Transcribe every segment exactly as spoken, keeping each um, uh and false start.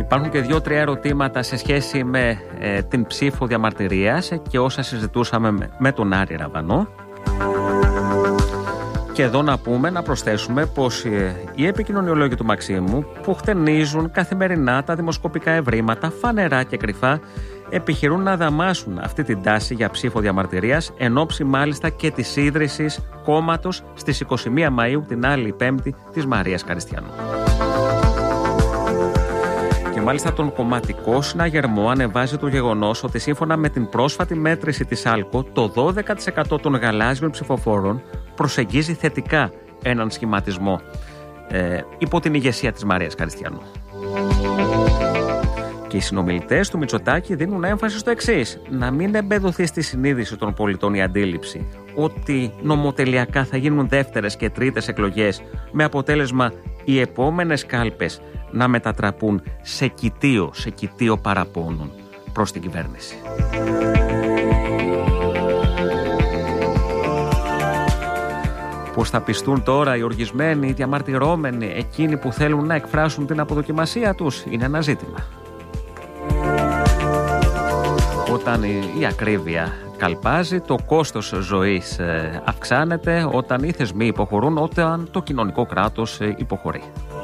Υπάρχουν και δύο-τρία ερωτήματα σε σχέση με ε, την ψήφο διαμαρτυρίας και όσα συζητούσαμε με, με τον Άρη Ραβανό. Και εδώ να πούμε, να προσθέσουμε πως ε, οι επικοινωνιολόγοι του Μαξίμου που χτενίζουν καθημερινά τα δημοσκοπικά ευρήματα φανερά και κρυφά επιχειρούν να δαμάσουν αυτή την τάση για ψήφο διαμαρτυρίας εν ώψη μάλιστα και της ίδρυσης κόμματος στις είκοσι μία Μαΐου, την άλλη Πέμπτη, της Μαρίας Καριστιανού. Και μάλιστα τον κομματικό συναγερμό ανεβάζει το γεγονός ότι σύμφωνα με την πρόσφατη μέτρηση της άλκο, το δώδεκα τοις εκατό των γαλάζιων ψηφοφόρων προσεγγίζει θετικά έναν σχηματισμό ε, υπό την ηγεσία της Μαρίας Καριστιανού. Και οι συνομιλητές του Μητσοτάκη δίνουν έμφαση στο εξής: να μην εμπεδοθεί στη συνείδηση των πολιτών η αντίληψη ότι νομοτελειακά θα γίνουν δεύτερες και τρίτες εκλογές με αποτέλεσμα οι επόμενες κάλπες να μετατραπούν σε κοιτίο, σε κοιτίο παραπώνων προς την κυβέρνηση. Πώς θα πιστούν τώρα οι οργισμένοι, οι διαμαρτυρόμενοι, εκείνοι που θέλουν να εκφράσουν την αποδοκιμασία τους, είναι ένα ζήτημα. Όταν η ακρίβεια καλπάζει, το κόστος ζωής αυξάνεται, όταν οι θεσμοί υποχωρούν, όταν το κοινωνικό κράτος υποχωρεί.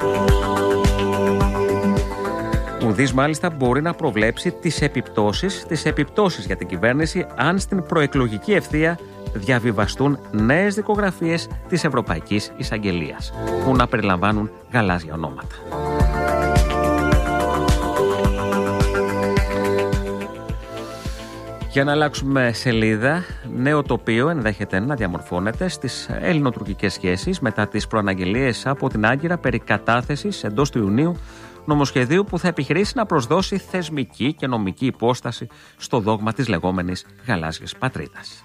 Ουδής μάλιστα μπορεί να προβλέψει τις επιπτώσεις, τις επιπτώσεις για την κυβέρνηση αν στην προεκλογική ευθεία διαβιβαστούν νέες δικογραφίες της Ευρωπαϊκής Εισαγγελίας που να περιλαμβάνουν γαλάζια ονόματα. Για να αλλάξουμε σελίδα, νέο τοπίο ενδέχεται να διαμορφώνεται στις ελληνοτουρκικές σχέσεις μετά τις προαναγγελίες από την Άγκυρα περί κατάθεσης εντός του Ιουνίου νομοσχεδίου που θα επιχειρήσει να προσδώσει θεσμική και νομική υπόσταση στο δόγμα της λεγόμενης γαλάζιας πατρίδας.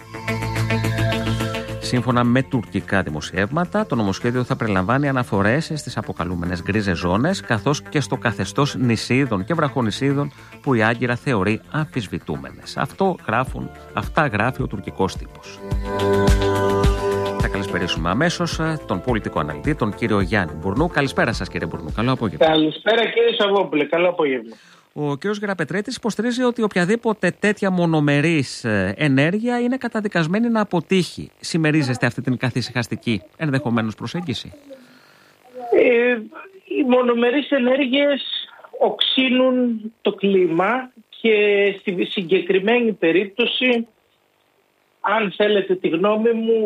Σύμφωνα με τουρκικά δημοσιεύματα, το νομοσχέδιο θα περιλαμβάνει αναφορές στις αποκαλούμενες γκρίζες ζώνες, καθώς και στο καθεστώς νησίδων και βραχονησίδων που η Άγκυρα θεωρεί αμφισβητούμενες. Αυτό γράφουν, αυτά γράφει ο τουρκικός τύπος. Θα καλησπερίσουμε αμέσως τον πολιτικό αναλυτή, τον κύριο Γιάννη Μπουρνού. Καλησπέρα σας, κύριε Μπουρνού. Καλό απόγευμα. Καλησπέρα, κύριε Σαββόπουλε. Καλό απόγευμα. Ο κ. Γεραπετρέτης υποστηρίζει ότι οποιαδήποτε τέτοια μονομερής ενέργεια είναι καταδικασμένη να αποτύχει. Συμμερίζεστε αυτή την καθησυχαστική ενδεχομένως προσέγγιση? Ε, οι μονομερείς ενέργειες οξύνουν το κλίμα και στη συγκεκριμένη περίπτωση, αν θέλετε τη γνώμη μου,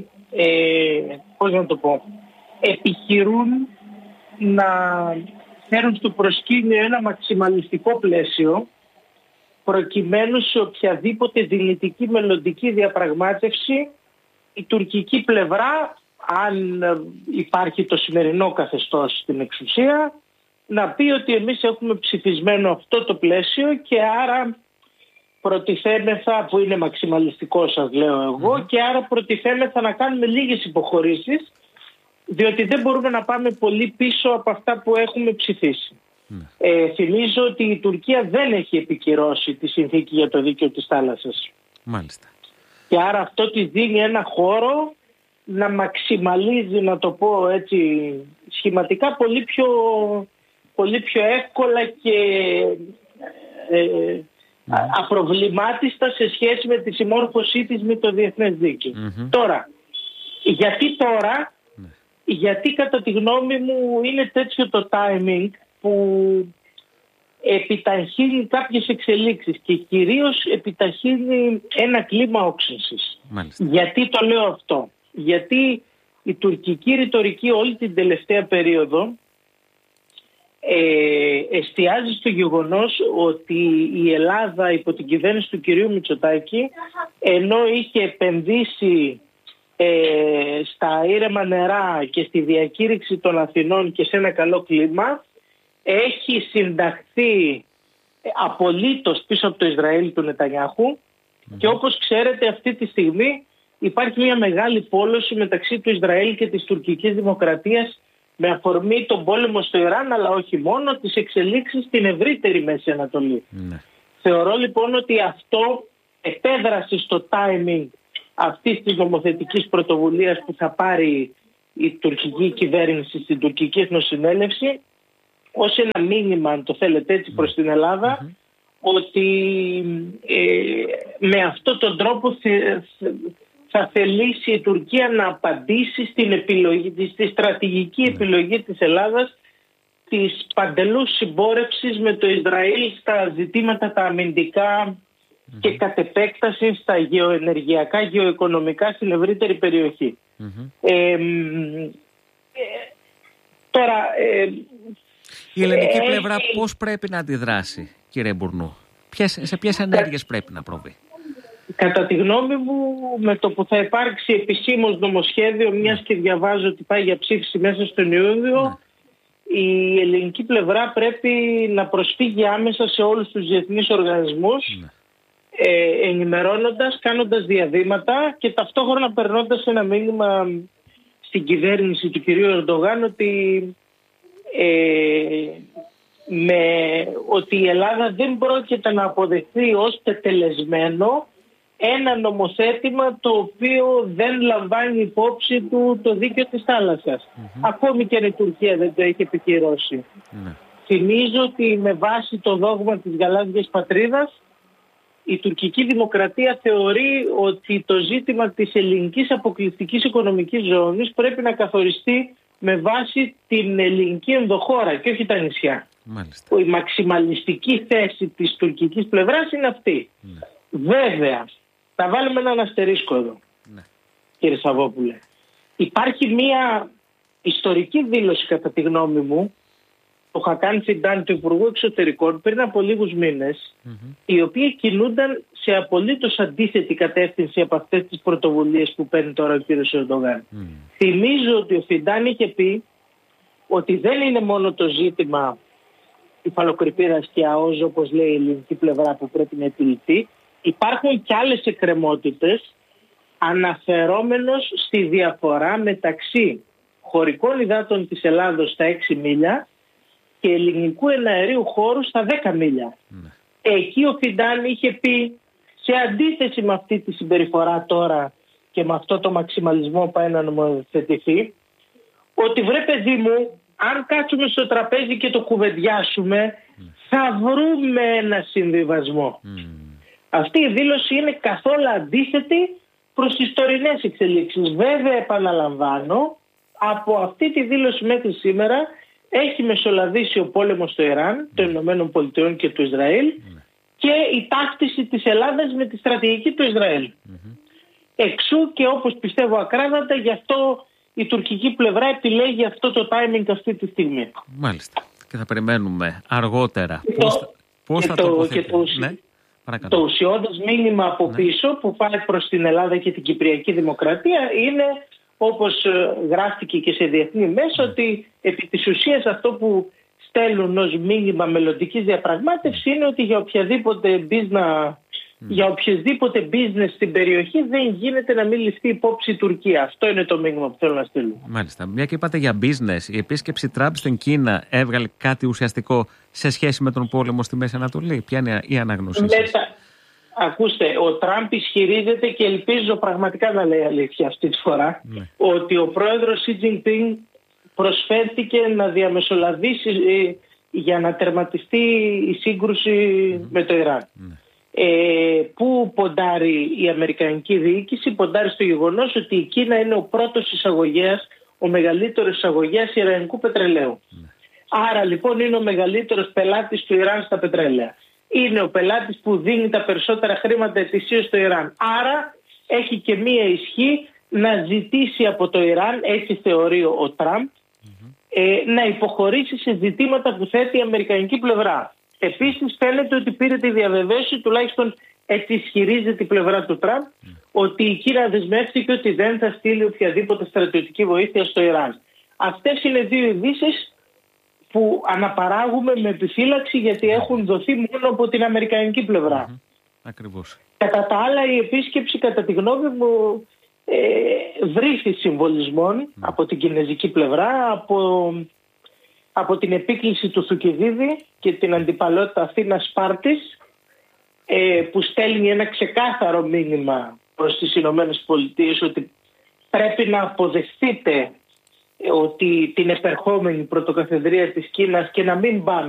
ε, πώς να το πω, επιχειρούν να φέρουν στο προσκήνιο ένα μαξιμαλιστικό πλαίσιο προκειμένου σε οποιαδήποτε δυνητική μελλοντική διαπραγμάτευση η τουρκική πλευρά, αν υπάρχει το σημερινό καθεστώς στην εξουσία, να πει ότι εμείς έχουμε ψηφισμένο αυτό το πλαίσιο και άρα προτιθέμεθα, που είναι μαξιμαλιστικό σας λέω εγώ, mm-hmm. και άρα προτιθέμεθα να κάνουμε λίγες υποχωρήσεις, διότι δεν μπορούμε να πάμε πολύ πίσω από αυτά που έχουμε ψηφίσει. Mm. Ε, θυμίζω ότι η Τουρκία δεν έχει επικυρώσει τη συνθήκη για το δίκαιο της θάλασσας. Μάλιστα. Και άρα αυτό της δίνει ένα χώρο να μαξιμαλίζει, να το πω έτσι σχηματικά, πολύ πιο, πολύ πιο εύκολα και ε, mm. απροβλημάτιστα σε σχέση με τη συμμόρφωσή της με το διεθνές δίκαιο. Mm-hmm. Τώρα, γιατί τώρα... Γιατί κατά τη γνώμη μου είναι τέτοιο το timing που επιταχύνει κάποιες εξελίξεις και κυρίως επιταχύνει ένα κλίμα όξυνσης. Μάλιστα. Γιατί το λέω αυτό? Γιατί η τουρκική ρητορική όλη την τελευταία περίοδο ε, εστιάζει στο γεγονός ότι η Ελλάδα υπό την κυβέρνηση του κυρίου Μητσοτάκη, ενώ είχε επενδύσει Ε, στα ήρεμα νερά και στη διακήρυξη των Αθηνών και σε ένα καλό κλίμα, έχει συνταχθεί απολύτως πίσω από το Ισραήλ του Νετανιάχου mm-hmm. και όπως ξέρετε αυτή τη στιγμή υπάρχει μια μεγάλη πόλωση μεταξύ του Ισραήλ και της τουρκικής δημοκρατίας με αφορμή τον πόλεμο στο Ιράν, αλλά όχι μόνο, τις εξελίξεις στην ευρύτερη Μέση Ανατολή. Mm-hmm. Θεωρώ λοιπόν ότι αυτό επέδρασε στο timing αυτής της νομοθετικής πρωτοβουλίας που θα πάρει η τουρκική κυβέρνηση στην τουρκική εθνοσυνέλευση, ως ένα μήνυμα, αν το θέλετε έτσι, προς την Ελλάδα, mm-hmm. ότι ε, με αυτόν τον τρόπο θε, θα θελήσει η Τουρκία να απαντήσει στην επιλογή, στη στρατηγική mm-hmm. επιλογή της Ελλάδας της παντελούς συμπόρευσης με το Ισραήλ στα ζητήματα τα αμυντικά mm-hmm. και κατ' επέκταση στα γεωενεργειακά, γεωοικονομικά στην ευρύτερη περιοχή. Mm-hmm. Ε, ε, τώρα... Ε, η ελληνική ε, πλευρά ε, πώς πρέπει να αντιδράσει, κύριε Μπουρνού? Ποιες, σε ποιες ενέργειες πρέπει να προβεί? Κατά τη γνώμη μου, με το που θα υπάρξει επισήμως νομοσχέδιο, μιας και διαβάζω ότι πάει για ψήφιση μέσα στον Ιούλιο, ναι. η ελληνική πλευρά πρέπει να προσφύγει άμεσα σε όλους τους διεθνείς οργανισμούς, ναι. ε, ενημερώνοντας, κάνοντας διαδήματα και ταυτόχρονα περνώντας ένα μήνυμα στην κυβέρνηση του κυρίου Ερντογάν ότι... Ε, με, ότι η Ελλάδα δεν πρόκειται να αποδεχθεί ως τετελεσμένο ένα νομοθέτημα το οποίο δεν λαμβάνει υπόψη του το δίκαιο της θάλασσας. Mm-hmm. Ακόμη και αν η Τουρκία δεν το έχει επικυρώσει. Mm-hmm. Θυμίζω ότι με βάση το δόγμα της γαλάζιας πατρίδας η τουρκική δημοκρατία θεωρεί ότι το ζήτημα της ελληνικής αποκλειστικής οικονομικής ζώνης πρέπει να καθοριστεί με βάση την ελληνική ενδοχώρα και όχι τα νησιά. Μάλιστα. Η μαξιμαλιστική θέση της τουρκικής πλευράς είναι αυτή. Ναι. Βέβαια, θα βάλουμε έναν αστερίσκο εδώ, ναι. κύριε Σαββόπουλε. Υπάρχει μία ιστορική δήλωση, κατά τη γνώμη μου, που είχα κάνει Φιντάν του Υπουργού Εξωτερικών πριν από λίγους μήνες, mm-hmm. οι οποίοι κινούνταν σε απολύτως αντίθετη κατεύθυνση από αυτές τις πρωτοβουλίες που παίρνει τώρα ο κύριος Ερντογάν. Mm. Θυμίζω ότι ο Φιντάν είχε πει ότι δεν είναι μόνο το ζήτημα υφαλοκρηπίδας και ΑΟΖ, όπως λέει η ελληνική πλευρά, που πρέπει να επιληθεί. Υπάρχουν και άλλες εκκρεμότητες, αναφερόμενος στη διαφορά μεταξύ χωρικών υδάτων της Ελλάδος στα έξι μίλια και ελληνικού εναερίου χώρου στα δέκα μίλια. Mm. Εκεί ο Φιντάν είχε πει, σε αντίθεση με αυτή τη συμπεριφορά τώρα και με αυτό το μαξιμαλισμό που πάει να νομοθετηθεί, ότι βρε παιδί μου, αν κάτσουμε στο τραπέζι και το κουβεντιάσουμε, mm. θα βρούμε ένα συμβιβασμό. Mm. Αυτή η δήλωση είναι καθόλου αντίθετη προς τις τωρινές εξελίξεις. Βέβαια, επαναλαμβάνω, από αυτή τη δήλωση μέχρι σήμερα έχει μεσολαβήσει ο πόλεμος στο Ιράν, mm. των Ηνωμένων Πολιτειών και του Ισραήλ mm. και η ταύτιση της Ελλάδας με τη στρατηγική του Ισραήλ. Mm-hmm. Εξού και, όπως πιστεύω ακράδαντα, γι' αυτό η τουρκική πλευρά επιλέγει αυτό το timing αυτή τη στιγμή. Μάλιστα. Και θα περιμένουμε αργότερα πώς θα, πώς θα τοποθετηθεί. Ναι. Το ουσιώδες μήνυμα από ναι. πίσω που πάει προς την Ελλάδα και την Κυπριακή Δημοκρατία είναι, όπως γράφτηκε και σε διεθνή μέσα, ότι επί της ουσίας αυτό που στέλνουν ως μήνυμα μελλοντικής διαπραγμάτευσης είναι ότι για οποιαδήποτε business, mm. για οποιοδήποτε business στην περιοχή δεν γίνεται να μην ληφθεί υπόψη η Τουρκία. Αυτό είναι το μήνυμα που θέλω να στείλω. Μάλιστα. Μια και είπατε για business, η επίσκεψη Τραμπ στην Κίνα έβγαλε κάτι ουσιαστικό σε σχέση με τον πόλεμο στη Μέση Ανατολή? Ποια είναι η αναγνωσή σας? Ακούστε, ο Τραμπ ισχυρίζεται και ελπίζω πραγματικά να λέει αλήθεια αυτή τη φορά, ναι. ότι ο πρόεδρος Σι Τζινπίνγκ προσφέρθηκε να διαμεσολαβήσει για να τερματιστεί η σύγκρουση mm. με το Ιράν. Mm. Ε, που ποντάρει η αμερικανική διοίκηση? Ποντάρει στο γεγονός ότι η Κίνα είναι ο πρώτος εισαγωγέας, ο μεγαλύτερος εισαγωγέας ιρανικού πετρελαίου. Mm. Άρα λοιπόν είναι ο μεγαλύτερος πελάτης του Ιράν στα πετρέλαια. Είναι ο πελάτης που δίνει τα περισσότερα χρήματα ετησίως στο Ιράν. Άρα έχει και μία ισχύ να ζητήσει από το Ιράν, έτσι θεωρεί ο Τραμπ, mm-hmm. ε, να υποχωρήσει σε ζητήματα που θέτει η αμερικανική πλευρά. Επίσης φαίνεται ότι πήρε τη διαβεβαίωση, τουλάχιστον έτσι ισχυρίζεται η πλευρά του Τραμπ, mm. ότι η Κίνα δεσμεύτηκε ότι δεν θα στείλει οποιαδήποτε στρατιωτική βοήθεια στο Ιράν. Αυτές είναι δύο ειδήσεις που αναπαράγουμε με επιφύλαξη, γιατί έχουν δοθεί μόνο από την αμερικανική πλευρά. Mm-hmm. Ακριβώς. Κατά τα άλλα, η επίσκεψη, κατά τη γνώμη μου, ε, βρήθη συμβολισμών mm. από την κινέζικη πλευρά, από, από την επίκληση του Θουκυδίδη και την αντιπαλότητα Αθήνας-Σπάρτης, ε, που στέλνει ένα ξεκάθαρο μήνυμα προς τις Ηνωμένες Πολιτείες ότι πρέπει να αποδεχτείτε ότι την επερχόμενη πρωτοκαθεδρία της Κίνας και να μην πάνε